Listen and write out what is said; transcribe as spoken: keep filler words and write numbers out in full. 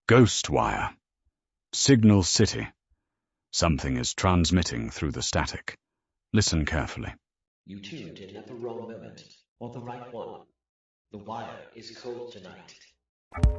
Ghost wire. Signal City. Something is transmitting through the static. Listen carefully. You tuned in at the wrong moment, or the right one. The wire is cold tonight.